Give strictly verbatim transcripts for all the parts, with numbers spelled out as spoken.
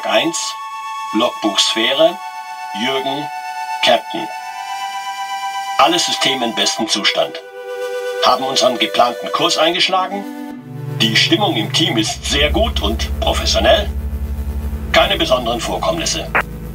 eins, Logbuch Sphäre, Jürgen, Captain. Alle Systeme in bestem Zustand. Haben unseren geplanten Kurs eingeschlagen. Die Stimmung im Team ist sehr gut und professionell. Keine besonderen Vorkommnisse.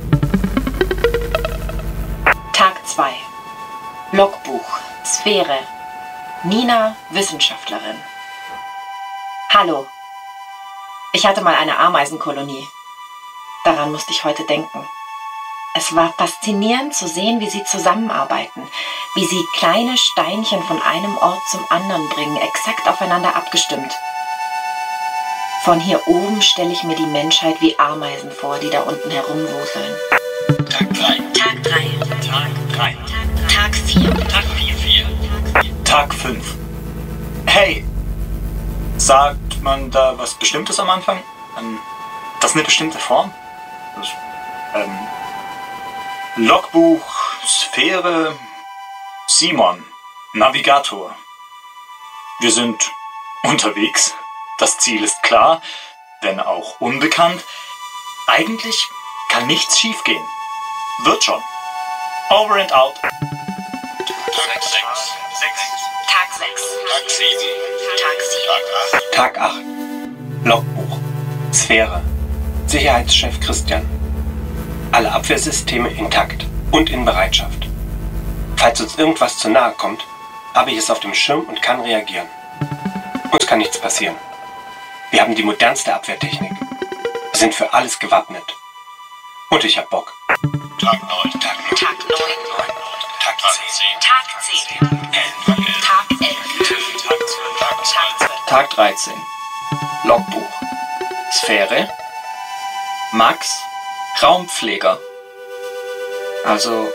Tag zwei. Logbuch Sphäre. Nina, Wissenschaftlerin. Hallo. Ich hatte mal eine Ameisenkolonie. Daran musste ich heute denken. Es war faszinierend zu sehen, wie sie zusammenarbeiten, wie sie kleine Steinchen von einem Ort zum anderen bringen, exakt aufeinander abgestimmt. Von hier oben stelle ich mir die Menschheit wie Ameisen vor, die da unten herumwuseln. Tag drei. Tag drei. Tag drei. Tag vier. Tag vier. Tag fünf. Hey, sagt man da was Bestimmtes am Anfang? Ähm, das ist eine bestimmte Form? Das, ähm, Logbuch, Sphäre, Simon, Navigator. Wir sind unterwegs. Das Ziel ist klar, wenn auch unbekannt. Eigentlich kann nichts schiefgehen. Wird schon. Over and out. Tag sechs. Tag sechs. Tag sieben. Tag sieben. Tag acht. Tag acht. Logbuch. Sphäre. Sicherheitschef Christian. Alle Abwehrsysteme intakt und in Bereitschaft. Falls uns irgendwas zu nahe kommt, habe ich es auf dem Schirm und kann reagieren. Uns kann nichts passieren. Wir haben die modernste Abwehrtechnik. Wir sind für alles gewappnet. Und ich hab Bock. Tag neun. Tag neun. Tag neun. Tag zehn. Tag zehn. Tag elf. Tag zwölf. Tag dreizehn. Logbuch. Sphäre. Max. Raumpfleger. Also,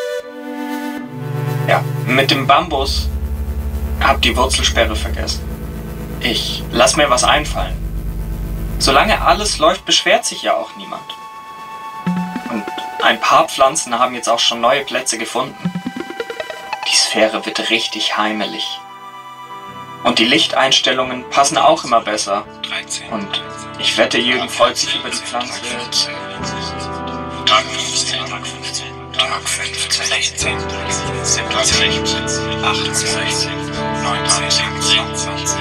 ja, mit dem Bambus hab die Wurzelsperre vergessen. Ich lass mir was einfallen. Solange alles läuft, beschwert sich ja auch niemand. Und ein paar Pflanzen haben jetzt auch schon neue Plätze gefunden. Die Sphäre wird richtig heimelig. Und die Lichteinstellungen passen auch immer besser. dreizehn. Und ich wette, Jürgen freut sich über die Pflanze. Tag fünfzehn. Tag fünfzehn. Tag fünfzehn. sechzehn. siebzehn. achtzehn. neunzehn. zwanzig.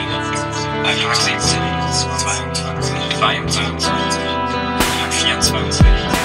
einundzwanzig. zweiundzwanzig. dreiundzwanzig. vierundzwanzig.